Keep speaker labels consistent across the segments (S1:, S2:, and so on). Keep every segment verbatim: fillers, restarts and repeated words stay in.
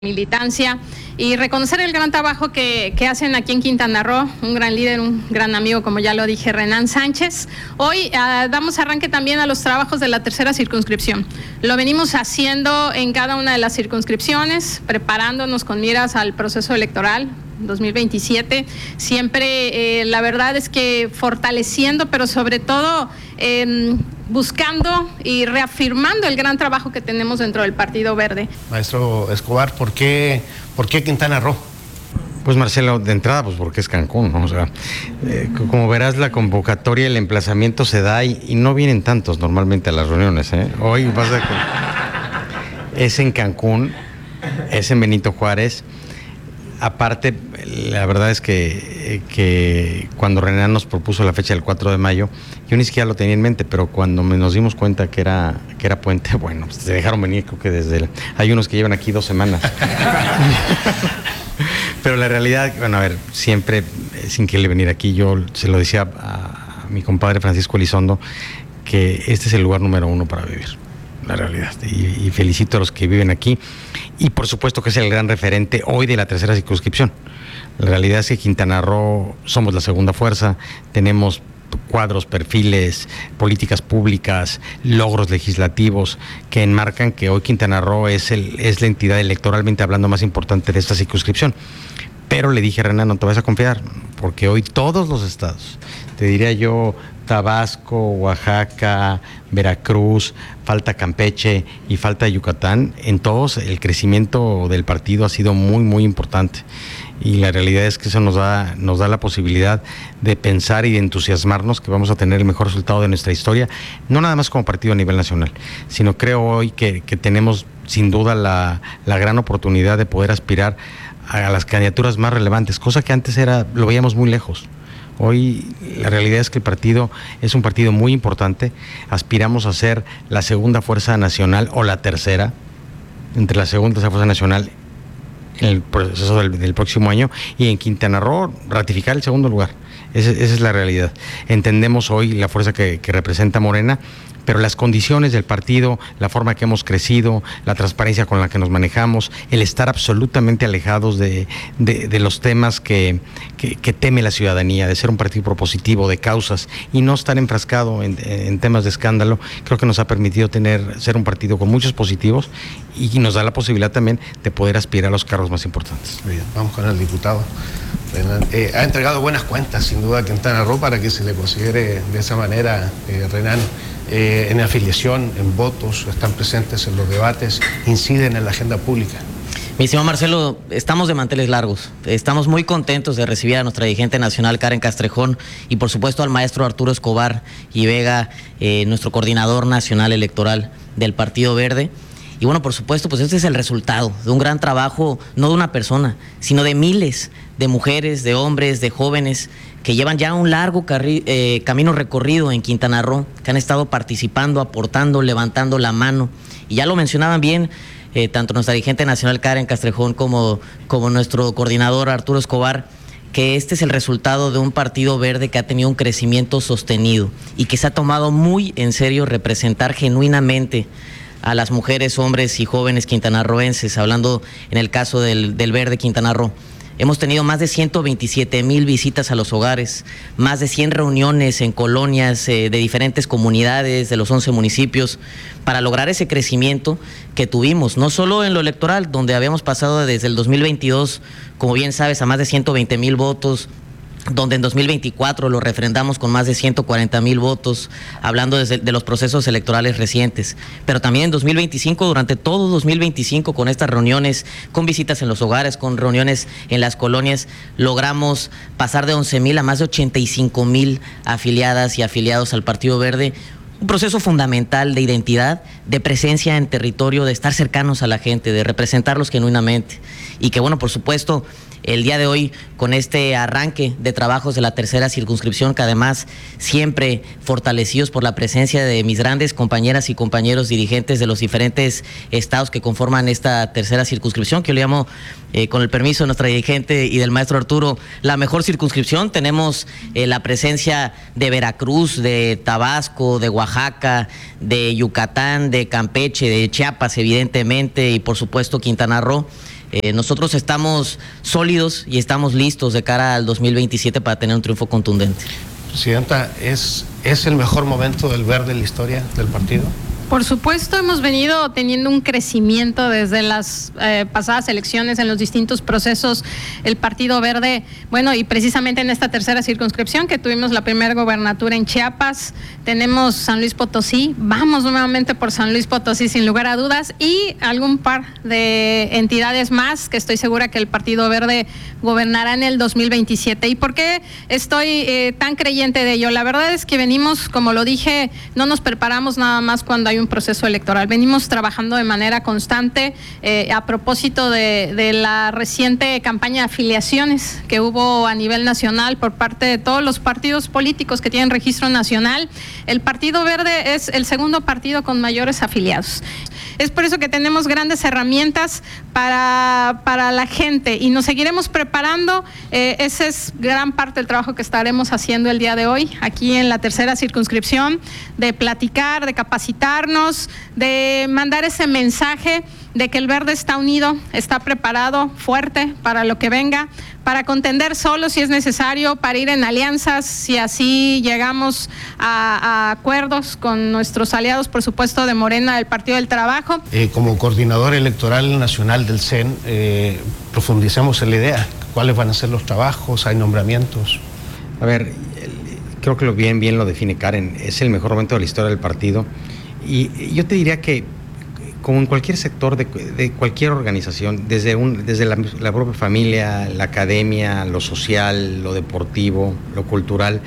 S1: militancia y reconocer el gran trabajo que, que hacen aquí en Quintana Roo, un gran líder, un gran amigo, como ya lo dije, Renan Sánchez. Hoy uh, damos arranque también a los trabajos de la tercera circunscripción. Lo venimos haciendo en cada una de las circunscripciones, preparándonos con miras al proceso electoral dos mil veintisiete, siempre eh, la verdad es que fortaleciendo, pero sobre todo eh, buscando y reafirmando el gran trabajo que tenemos dentro del Partido Verde.
S2: Maestro Escobar, ¿por qué, por qué Quintana Roo?
S3: Pues Marcelo, de entrada, pues porque es Cancún, ¿no? O sea, eh, como verás, la convocatoria, el emplazamiento se da y, y no vienen tantos normalmente a las reuniones, ¿eh? Hoy pasa que es en Cancún, es en Benito Juárez. Aparte, la verdad es que, que cuando Renan nos propuso la fecha del cuatro de mayo, yo ni siquiera lo tenía en mente, pero cuando nos dimos cuenta que era, que era puente, bueno, pues se dejaron venir, creo que desde el, hay unos que llevan aquí dos semanas. Pero la realidad, bueno, a ver, siempre, sin querer venir aquí, yo se lo decía a, a mi compadre Francisco Elizondo, que este es el lugar número uno para vivir, la realidad, y, y felicito a los que viven aquí, y por supuesto que es el gran referente hoy de la tercera circunscripción. La realidad es que Quintana Roo somos la segunda fuerza, tenemos cuadros, perfiles, políticas públicas, logros legislativos que enmarcan que hoy Quintana Roo es, el, es la entidad electoralmente hablando más importante de esta circunscripción. Pero le dije a Renan, no te vas a confiar, porque hoy todos los estados, te diría yo, Tabasco, Oaxaca, Veracruz, falta Campeche y falta Yucatán, en todos el crecimiento del partido ha sido muy, muy importante. Y la realidad es que eso nos da, nos da la posibilidad de pensar y de entusiasmarnos que vamos a tener el mejor resultado de nuestra historia, no nada más como partido a nivel nacional, sino creo hoy que, que tenemos sin duda la, la gran oportunidad de poder aspirar a las candidaturas más relevantes, cosa que antes era, lo veíamos muy lejos. Hoy la realidad es que el partido es un partido muy importante, aspiramos a ser la segunda fuerza nacional o la tercera, entre la segunda y la tercera fuerza nacional en el proceso del, del próximo año, y en Quintana Roo ratificar el segundo lugar. Esa, esa es la realidad. Entendemos hoy la fuerza que, que representa Morena, pero las condiciones del partido, la forma que hemos crecido, la transparencia con la que nos manejamos, el estar absolutamente alejados de, de, de los temas que, que, que teme la ciudadanía, de ser un partido propositivo, de causas, y no estar enfrascado en, en temas de escándalo, creo que nos ha permitido tener, ser un partido con muchos positivos y nos da la posibilidad también de poder aspirar a los cargos más importantes.
S2: Bien, vamos con el diputado. Renan, eh, ha entregado buenas cuentas, sin duda, a Quintana Roo para que se le considere de esa manera, eh, Renan. Eh, en afiliación, en votos, están presentes en los debates, inciden en la agenda pública.
S4: Mi estimado Marcelo, estamos de manteles largos, estamos muy contentos de recibir a nuestra dirigente nacional Karen Castrejón y por supuesto al maestro Arturo Escobar y Vega, eh, nuestro coordinador nacional electoral del Partido Verde. Y bueno, por supuesto, pues este es el resultado de un gran trabajo, no de una persona, sino de miles de mujeres, de hombres, de jóvenes que llevan ya un largo eh, camino recorrido en Quintana Roo, que han estado participando, aportando, levantando la mano. Y ya lo mencionaban bien, eh, tanto nuestra dirigente nacional Karen Castrejón como, como nuestro coordinador Arturo Escobar, que este es el resultado de un partido verde que ha tenido un crecimiento sostenido y que se ha tomado muy en serio representar genuinamente a las mujeres, hombres y jóvenes quintanarroenses, hablando en el caso del, del Verde Quintana Roo. Hemos tenido más de ciento veintisiete mil visitas a los hogares, más de cien reuniones en colonias eh, de diferentes comunidades de los once municipios para lograr ese crecimiento que tuvimos, no solo en lo electoral, donde habíamos pasado desde el dos mil veintidós, como bien sabes, a más de ciento veinte mil votos, donde en dos mil veinticuatro lo refrendamos con más de ciento cuarenta mil votos, hablando desde, de los procesos electorales recientes, pero también en dos mil veinticinco, durante todo dos mil veinticinco, con estas reuniones, con visitas en los hogares, con reuniones en las colonias, logramos pasar de once mil a más de ochenta y cinco mil afiliadas y afiliados al Partido Verde. Un proceso fundamental de identidad, de presencia en territorio, de estar cercanos a la gente, de representarlos genuinamente. Y que bueno, por supuesto, el día de hoy, con este arranque de trabajos de la tercera circunscripción, que además siempre fortalecidos por la presencia de mis grandes compañeras y compañeros dirigentes de los diferentes estados que conforman esta tercera circunscripción, que yo le llamo, eh, con el permiso de nuestra dirigente y del maestro Arturo, la mejor circunscripción. Tenemos eh, la presencia de Veracruz, de Tabasco, de Oaxaca, de Yucatán, de Campeche, de Chiapas, evidentemente, y por supuesto Quintana Roo. Eh, nosotros estamos sólidos y estamos listos de cara al dos mil veintisiete para tener un triunfo contundente.
S2: Presidenta, ¿es, ¿es el mejor momento del Verde en la historia del partido?
S1: Por supuesto, hemos venido teniendo un crecimiento desde las eh, pasadas elecciones en los distintos procesos. El Partido Verde, bueno, y precisamente en esta tercera circunscripción que tuvimos la primera gobernatura en Chiapas, tenemos San Luis Potosí, vamos nuevamente por San Luis Potosí sin lugar a dudas, y algún par de entidades más que estoy segura que el Partido Verde gobernará en el dos mil veintisiete. ¿Y por qué estoy eh, tan creyente de ello? La verdad es que venimos, como lo dije, no nos preparamos nada más cuando hay un proceso electoral. Venimos trabajando de manera constante eh, a propósito de, de la reciente campaña de afiliaciones que hubo a nivel nacional por parte de todos los partidos políticos que tienen registro nacional. El Partido Verde es el segundo partido con mayores afiliados. Es por eso que tenemos grandes herramientas para, para la gente y nos seguiremos preparando. Eh, ese es gran parte del trabajo que estaremos haciendo el día de hoy aquí en la tercera circunscripción, de platicar, de capacitarnos, de mandar ese mensaje de que el Verde está unido, está preparado, fuerte para lo que venga, para contender solo si es necesario, para ir en alianzas, si así llegamos a, a acuerdos con nuestros aliados, por supuesto, de Morena, del Partido del Trabajo.
S2: Eh, como coordinador electoral nacional del C E N, eh, profundicemos en la idea. ¿Cuáles van a ser los trabajos? ¿Hay nombramientos?
S3: A ver, creo que lo bien, bien lo define Karen. Es el mejor momento de la historia del partido. Y yo te diría que, como en cualquier sector de, de cualquier organización, desde, un, desde la, la propia familia, la academia, lo social, lo deportivo, lo cultural,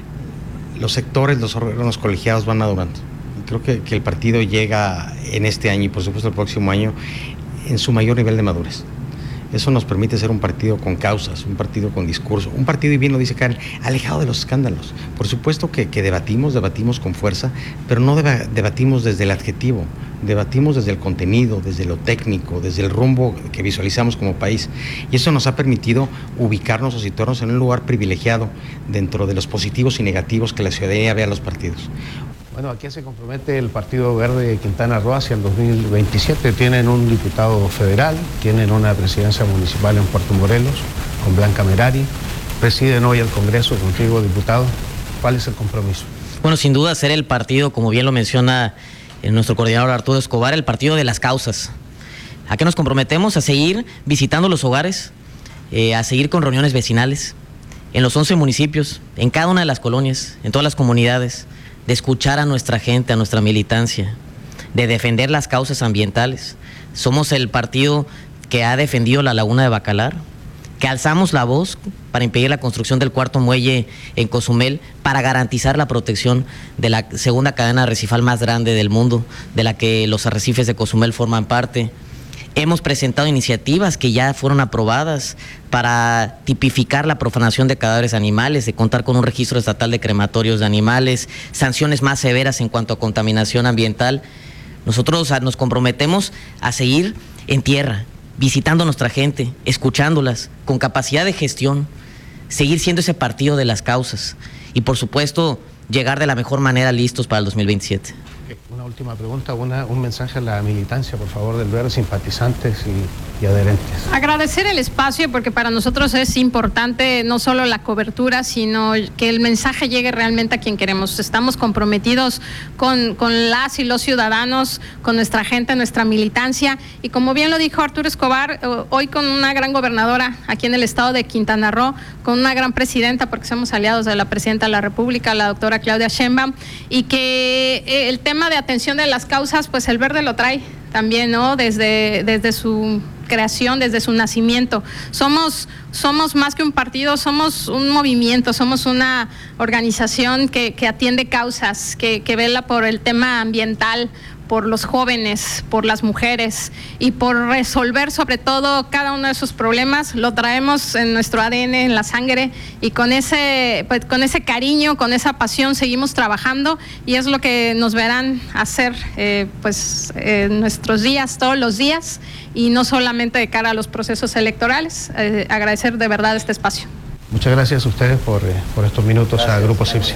S3: los sectores, los órganos colegiados van madurando. Creo que, que el partido llega en este año y por supuesto el próximo año en su mayor nivel de madurez. Eso nos permite ser un partido con causas, un partido con discurso, un partido, y bien lo dice Karen, alejado de los escándalos. Por supuesto que, que debatimos, debatimos con fuerza, pero no deba, debatimos desde el adjetivo, debatimos desde el contenido, desde lo técnico, desde el rumbo que visualizamos como país. Y eso nos ha permitido ubicarnos o situarnos en un lugar privilegiado dentro de los positivos y negativos que la ciudadanía ve a los partidos.
S2: Bueno, aquí se compromete el Partido Verde de Quintana Roo hacia el dos mil veintisiete. Tienen un diputado federal, tienen una presidencia municipal en Puerto Morelos con Blanca Merari, presiden hoy el Congreso contigo, diputado. ¿Cuál es el compromiso?
S4: Bueno, sin duda ser el partido, como bien lo menciona nuestro coordinador Arturo Escobar, el partido de las causas. ¿A qué nos comprometemos? A seguir visitando los hogares, eh, a seguir con reuniones vecinales en los once municipios, en cada una de las colonias, en todas las comunidades, de escuchar a nuestra gente, a nuestra militancia, de defender las causas ambientales. Somos el partido que ha defendido la laguna de Bacalar, que alzamos la voz para impedir la construcción del cuarto muelle en Cozumel, para garantizar la protección de la segunda cadena arrecifal más grande del mundo, de la que los arrecifes de Cozumel forman parte. Hemos presentado iniciativas que ya fueron aprobadas para tipificar la profanación de cadáveres animales, de contar con un registro estatal de crematorios de animales, sanciones más severas en cuanto a contaminación ambiental. Nosotros nos comprometemos a seguir en tierra, visitando a nuestra gente, escuchándolas, con capacidad de gestión, seguir siendo ese partido de las causas y, por supuesto, llegar de la mejor manera listos para el dos mil veintisiete.
S2: Una última pregunta, una, un mensaje a la militancia, por favor, del Verde, simpatizantes y, y adherentes.
S1: Agradecer el espacio, porque para nosotros es importante no solo la cobertura, sino que el mensaje llegue realmente a quien queremos. Estamos comprometidos con, con las y los ciudadanos, con nuestra gente, nuestra militancia, y como bien lo dijo Arturo Escobar, hoy con una gran gobernadora aquí en el estado de Quintana Roo, con una gran presidenta, porque somos aliados de la presidenta de la República, la doctora Claudia Sheinbaum, y que el tema de atención de las causas, pues el Verde lo trae también, ¿no? Desde, desde su creación, desde su nacimiento. Somos, somos más que un partido, somos un movimiento, somos una organización que, que atiende causas, que, que vela por el tema ambiental, por los jóvenes, por las mujeres y por resolver sobre todo cada uno de esos problemas. Lo traemos en nuestro A D N, en la sangre, y con ese, pues, con ese cariño, con esa pasión seguimos trabajando, y es lo que nos verán hacer eh, pues en nuestros días, todos los días, y no solamente de cara a los procesos electorales. Eh, agradecer de verdad este espacio.
S2: Muchas gracias a ustedes por, eh, por estos minutos. Gracias, a Grupo Cipse.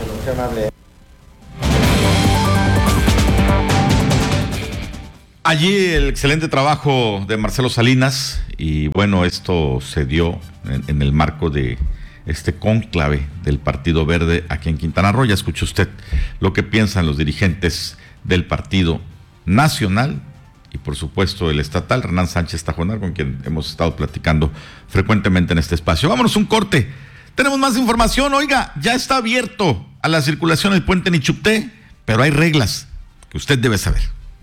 S5: Allí el excelente trabajo de Marcelo Salinas, y bueno, esto se dio en, en el marco de este cónclave del Partido Verde aquí en Quintana Roo. Ya escuchó usted lo que piensan los dirigentes del Partido Nacional y por supuesto el estatal, Renán Sánchez Tajonar, con quien hemos estado platicando frecuentemente en este espacio. Vámonos un corte, tenemos más información. Oiga, ya está abierto a la circulación el puente Nichupté, pero hay reglas que usted debe saber.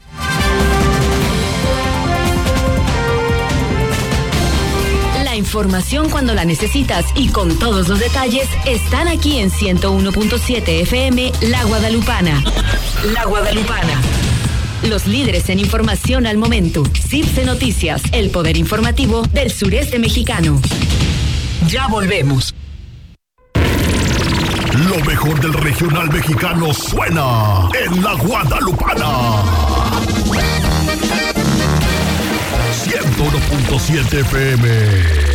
S6: Información cuando la necesitas y con todos los detalles están aquí en ciento uno punto siete F M La Guadalupana. La Guadalupana. Los líderes en información al momento. CIRSE Noticias, el poder informativo del sureste mexicano. Ya volvemos.
S7: Lo mejor del regional mexicano suena en La Guadalupana. ciento uno punto siete F M.